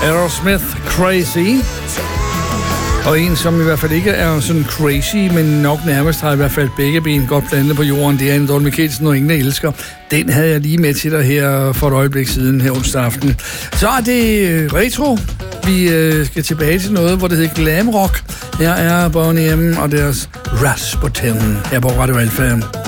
Aerosmith, Crazy. Og en, som i hvert fald ikke er sådan crazy, men nok nærmest har i hvert fald begge ben godt plantet på jorden, det er en Dorte Michelsen, og ingen elsker. Den havde jeg lige med til dig her for et øjeblik siden her onsdag aften. Så er det retro. Vi skal tilbage til noget, hvor det hedder glam rock. Her er Boney M og deres Rasputin her på Radio Alfa.